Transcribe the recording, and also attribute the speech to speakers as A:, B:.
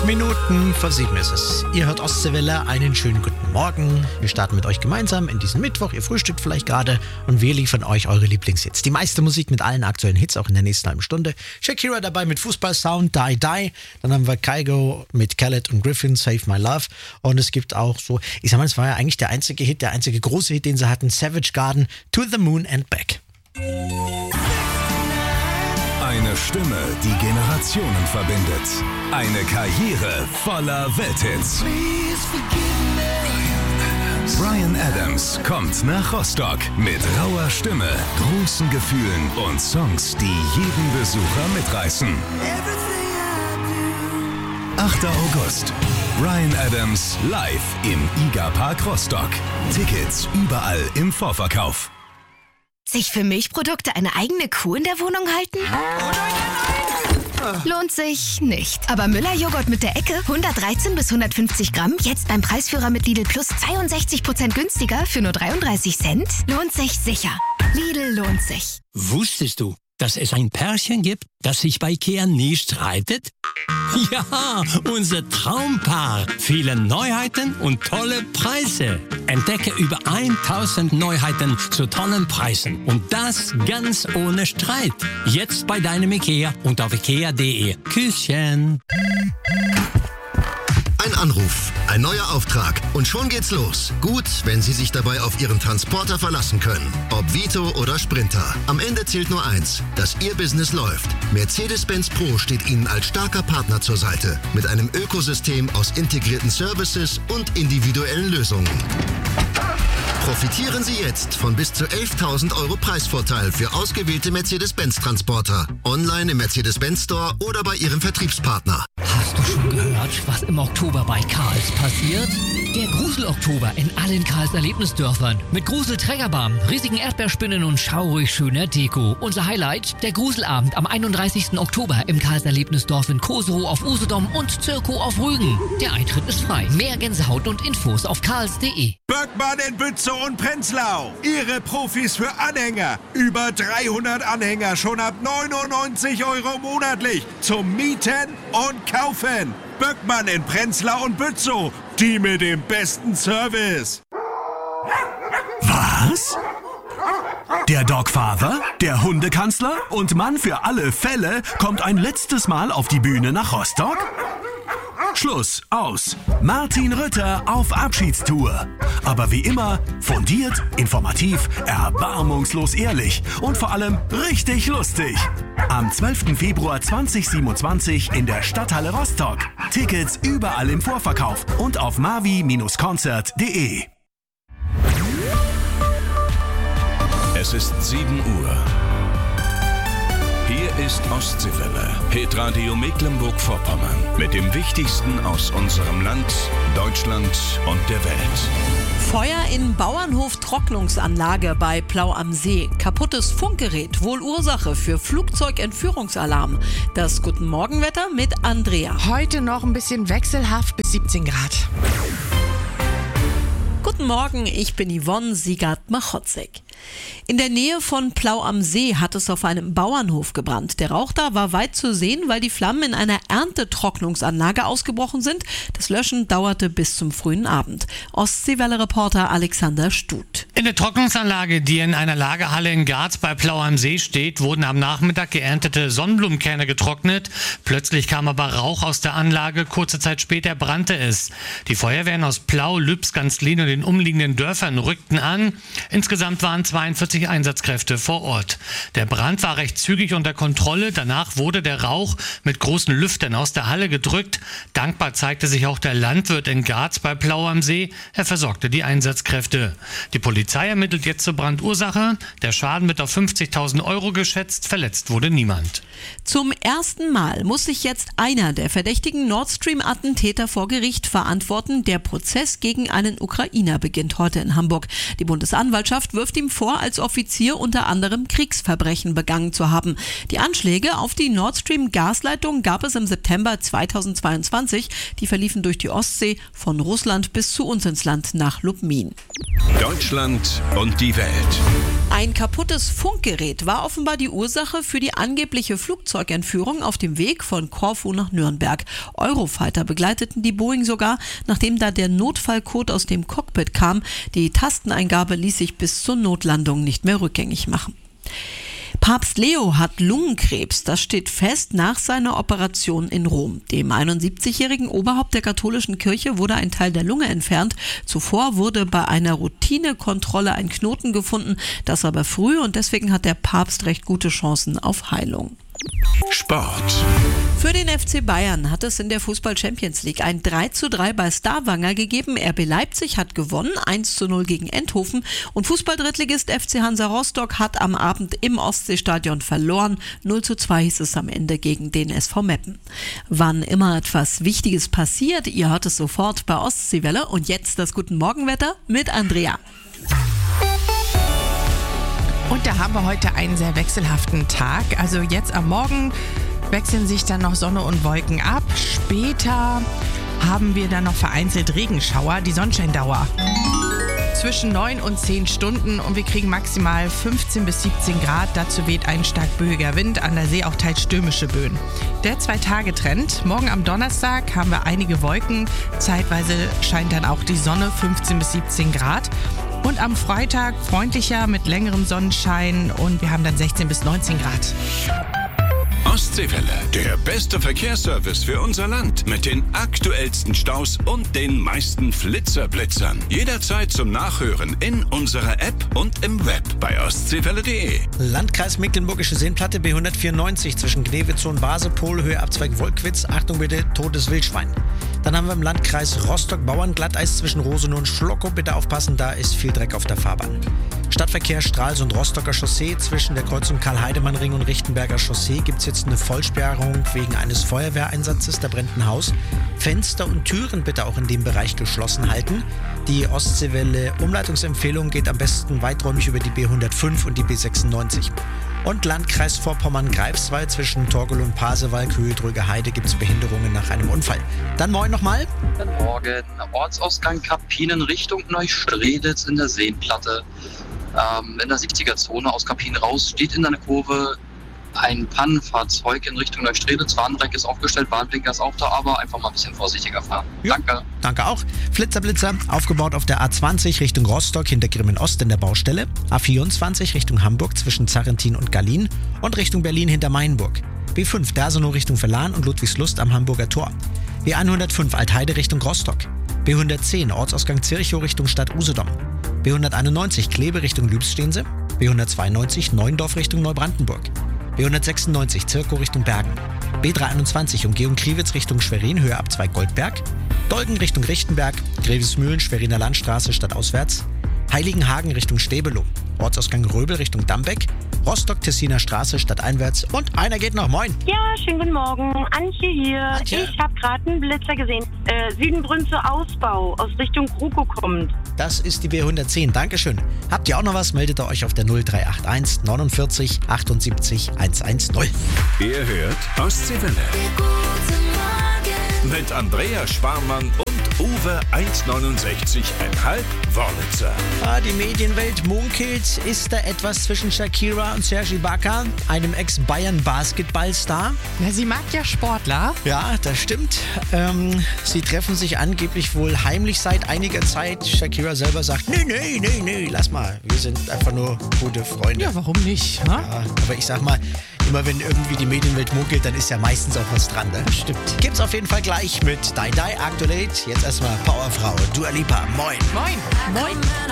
A: Minuten vor 7 ist es. Ihr hört Ostseewelle, einen schönen guten Morgen. Wir starten mit euch gemeinsam in diesen Mittwoch. Ihr frühstückt vielleicht gerade und wir liefern euch eure Lieblingshits. Die meiste Musik mit allen aktuellen Hits, auch in der nächsten halben Stunde. Shakira dabei mit Fußballsound, Die Die. Dann haben wir Kygo mit Khaled und Griffin, Save My Love. Und es gibt auch so, ich sag mal, es war ja eigentlich der einzige große Hit, den sie hatten, Savage Garden, To the Moon and Back.
B: Eine Stimme, die Generationen verbindet. Eine Karriere voller Welthits. Bryan Adams kommt nach Rostock mit rauer Stimme, großen Gefühlen und Songs, die jeden Besucher mitreißen. 8. August. Bryan Adams live im IGA-Park Rostock. Tickets überall im Vorverkauf.
C: Sich für Milchprodukte eine eigene Kuh in der Wohnung halten? Lohnt sich nicht. Aber Müller-Joghurt mit der Ecke, 113 bis 150 Gramm, jetzt beim Preisführer mit Lidl Plus 62% günstiger für nur 33 Cent? Lohnt sich sicher. Lidl lohnt sich.
D: Wusstest du, dass es ein Pärchen gibt, das sich bei IKEA nie streitet? Ja, unser Traumpaar. Viele Neuheiten und tolle Preise. Entdecke über 1000 Neuheiten zu tollen Preisen. Und das ganz ohne Streit. Jetzt bei deinem IKEA und auf ikea.de. Küsschen.
E: Ein Anruf, ein neuer Auftrag und schon geht's los. Gut, wenn Sie sich dabei auf Ihren Transporter verlassen können. Ob Vito oder Sprinter. Am Ende zählt nur eins, dass Ihr Business läuft. Mercedes-Benz Pro steht Ihnen als starker Partner zur Seite. Mit einem Ökosystem aus integrierten Services und individuellen Lösungen. Profitieren Sie jetzt von bis zu 11.000 € Preisvorteil für ausgewählte Mercedes-Benz-Transporter. Online im Mercedes-Benz Store oder bei Ihrem Vertriebspartner.
F: Hast du schon gehört, was im Oktober bei Karls passiert? Der Grusel-Oktober in allen Karls Erlebnisdörfern. Mit Grusel-Trägerbahn, riesigen Erdbeerspinnen und schaurig schöner Deko. Unser Highlight, der Gruselabend am 31. Oktober im Karls Erlebnisdorf in Koserow auf Usedom und Zirkow auf Rügen. Der Eintritt ist frei. Mehr Gänsehaut und Infos auf karls.de.
G: Böckmann in Bützow und Prenzlau. Ihre Profis für Anhänger. Über 300 Anhänger schon ab 99 € monatlich. Zum Mieten und Kaufen. Böckmann in Prenzlau und Bützow. Die mit dem besten Service.
B: Was? Der Dogfather, der Hundekanzler und Mann für alle Fälle kommt ein letztes Mal auf die Bühne nach Rostock? Schluss, aus. Martin Rütter auf Abschiedstour. Aber wie immer, fundiert, informativ, erbarmungslos ehrlich und vor allem richtig lustig. Am 12. Februar 2027 in der Stadthalle Rostock. Tickets überall im Vorverkauf und auf mavi-konzert.de. Es ist 7 Uhr. Hier ist Ostseewelle, Hitradio Mecklenburg-Vorpommern. Mit dem Wichtigsten aus unserem Land, Deutschland und der Welt.
H: Feuer in Bauernhof-Trocknungsanlage bei Plau am See. Kaputtes Funkgerät, wohl Ursache für Flugzeugentführungsalarm. Das Guten Morgenwetter mit Andrea.
I: Heute noch ein bisschen wechselhaft bis 17 Grad.
H: Guten Morgen, ich bin Yvonne Siegert-Machotzek. In der Nähe von Plau am See hat es auf einem Bauernhof gebrannt. Der Rauch da war weit zu sehen, weil die Flammen in einer Erntetrocknungsanlage ausgebrochen sind. Das Löschen dauerte bis zum frühen Abend. Ostseewelle-Reporter Alexander Stut.
J: In der Trocknungsanlage, die in einer Lagerhalle in Garz bei Plau am See steht, wurden am Nachmittag geerntete Sonnenblumenkerne getrocknet. Plötzlich kam aber Rauch aus der Anlage. Kurze Zeit später brannte es. Die Feuerwehren aus Plau, Lübs, Ganzlin und den umliegenden Dörfern rückten an. Insgesamt waren 42 Einsatzkräfte vor Ort. Der Brand war recht zügig unter Kontrolle. Danach wurde der Rauch mit großen Lüftern aus der Halle gedrückt. Dankbar zeigte sich auch der Landwirt in Garz bei Plau am See. Er versorgte die Einsatzkräfte. Die Polizei ermittelt jetzt zur Brandursache. Der Schaden wird auf 50.000 € geschätzt. Verletzt wurde niemand.
H: Zum ersten Mal muss sich jetzt einer der verdächtigen Nord Stream-Attentäter vor Gericht verantworten. Der Prozess gegen einen Ukrainer beginnt heute in Hamburg. Die Bundesanwaltschaft wirft ihm vor, als Offizier unter anderem Kriegsverbrechen begangen zu haben. Die Anschläge auf die Nord Stream-Gasleitung gab es im September 2022. Die verliefen durch die Ostsee von Russland bis zu uns ins Land nach Lubmin.
B: Deutschland und die Welt.
H: Ein kaputtes Funkgerät war offenbar die Ursache für die angebliche Flugzeugentführung auf dem Weg von Korfu nach Nürnberg. Eurofighter begleiteten die Boeing sogar, nachdem da der Notfallcode aus dem Cockpit kam. Die Tasteneingabe ließ sich bis zur Notlandung nicht mehr rückgängig machen. Papst Leo hat Lungenkrebs, das steht fest nach seiner Operation in Rom. Dem 71-jährigen Oberhaupt der katholischen Kirche wurde ein Teil der Lunge entfernt. Zuvor wurde bei einer Routinekontrolle ein Knoten gefunden, das aber früh, und deswegen hat der Papst recht gute Chancen auf Heilung.
B: Sport.
H: Für den FC Bayern hat es in der Fußball-Champions League ein 3:3 bei Stavanger gegeben. RB Leipzig hat gewonnen, 1:0 gegen Eindhoven. Und Fußball-Drittligist FC Hansa Rostock hat am Abend im Ostseestadion verloren. 0:2 hieß es am Ende gegen den SV Meppen. Wann immer etwas Wichtiges passiert, ihr hört es sofort bei Ostseewelle. Und jetzt das Guten Morgenwetter mit Andrea.
I: Und da haben wir heute einen sehr wechselhaften Tag. Also jetzt am Morgen wechseln sich dann noch Sonne und Wolken ab. Später haben wir dann noch vereinzelt Regenschauer. Die Sonnenscheindauer zwischen 9 und 10 Stunden und wir kriegen maximal 15 bis 17 Grad. Dazu weht ein stark böiger Wind, an der See auch teils stürmische Böen. Der 2-Tage-Trend. Morgen am Donnerstag haben wir einige Wolken. Zeitweise scheint dann auch die Sonne, 15 bis 17 Grad. Und am Freitag freundlicher mit längerem Sonnenschein und wir haben dann 16 bis 19 Grad.
B: Ostseewelle, der beste Verkehrsservice für unser Land. Mit den aktuellsten Staus und den meisten Flitzerblitzern. Jederzeit zum Nachhören in unserer App und im Web bei ostseewelle.de.
A: Landkreis Mecklenburgische Seenplatte B194 zwischen Gnewitz und Basepol, Höhe Abzweig Wolkwitz. Achtung bitte, totes Wildschwein. Dann haben wir im Landkreis Rostock Bauernglatteis zwischen Rosenau und Schlockow. Bitte aufpassen, da ist viel Dreck auf der Fahrbahn. Stadtverkehr Stralsund Rostocker Chaussee zwischen der Kreuzung Karl-Heidemann-Ring und Richtenberger Chaussee gibt es jetzt eine Vollsperrung wegen eines Feuerwehreinsatzes. Da brennt ein Haus. Fenster und Türen bitte auch in dem Bereich geschlossen halten. Die Ostseewelle Umleitungsempfehlung geht am besten weiträumig über die B105 und die B96. Und Landkreis Vorpommern-Greifswald zwischen Torgel und Pasewalk, Höhe Dröge Heide gibt es Behinderungen nach einem Unfall. Dann moin nochmal.
K: Guten Morgen. Ortsausgang Karpinen Richtung Neustrelitz in der Seenplatte. In der 70er-Zone aus Karpinen raus steht in einer Kurve ein Pannenfahrzeug in Richtung Neustrelitz. Warnblinker ist aufgestellt, Warnblinker ist auch da, aber einfach mal ein bisschen vorsichtiger fahren.
A: Ja, danke auch. Flitzer, aufgebaut auf der A20 Richtung Rostock hinter Grimmen Ost in der Baustelle. A24 Richtung Hamburg zwischen Zarrentin und Gallien und Richtung Berlin hinter Mainburg. B5 Dersenow Richtung Verlan und Ludwigslust am Hamburger Tor. B105 Altheide Richtung Rostock. B110 Ortsausgang Zirchow Richtung Stadt Usedom. B191 Kleve Richtung Lübstense. B192 Neuendorf Richtung Neubrandenburg. B196 Zirkow Richtung Bergen. B321 Umgehung Kriwitz Richtung Schwerin, Höhe Abzweig Goldberg. Dolgen Richtung Richtenberg. Grevesmühlen, Schweriner Landstraße stadtauswärts. Heiligenhagen Richtung Stäbelow. Ortsausgang Röbel Richtung Dambeck. Rostock-Tessiner Straße stadteinwärts. Und einer geht noch. Moin.
L: Ja, schönen guten Morgen. Antje hier.
A: Antje.
L: Ich habe gerade einen Blitzer gesehen. Südenbrünze Ausbau aus Richtung Krukow kommt.
A: Das ist die B110. Dankeschön. Habt ihr auch noch was? Meldet ihr euch auf der 0381 49 78 110.
B: Ihr hört Ostseewelle. Mit Andrea Sparmann und Uwe 1,69,5 Wörlitzer.
A: Die Medienwelt munkelt, ist da etwas zwischen Shakira und Serge Ibaka, einem Ex-Bayern-Basketballstar?
I: Na, sie mag ja Sportler.
A: Ja, das stimmt. Sie treffen sich angeblich wohl heimlich seit einiger Zeit. Shakira selber sagt, nee, lass mal. Wir sind einfach nur gute Freunde.
I: Ja, warum nicht? Ne?
A: Ja, aber ich sag mal, immer wenn irgendwie die Medienwelt munkelt, dann ist ja meistens auch was dran. Ne?
I: Stimmt.
A: Gibt's auf jeden Fall gleich mit Die Die Actualate. Jetzt erstmal Powerfrau Dua Lipa. Moin.
I: Moin.
L: Moin.